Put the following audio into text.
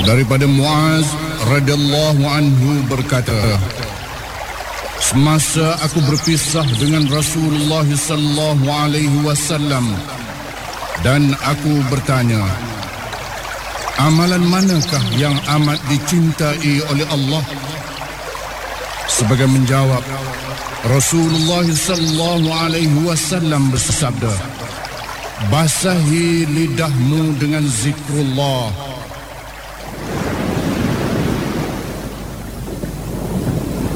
Daripada Muaz radhiyallahu anhu berkata, semasa aku berpisah dengan Rasulullah sallallahu alaihi wasallam dan aku bertanya, amalan manakah yang amat dicintai oleh Allah? Sebagai menjawab, Rasulullah sallallahu alaihi wasallam bersabda, basahi lidahmu dengan zikrullah